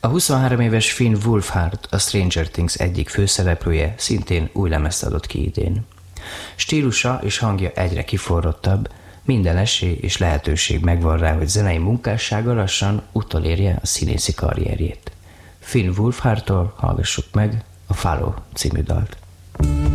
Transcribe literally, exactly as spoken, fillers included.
A huszonhárom éves Finn Wolfhard, a Stranger Things egyik főszereplője, szintén új lemezt adott ki idén. Stílusa és hangja egyre kiforrottabb, minden esély és lehetőség megvan rá, hogy zenei munkássága lassan utolérje a színészi karrierjét. Finn Wolfhardtól hallgassuk meg a Follow című dalt.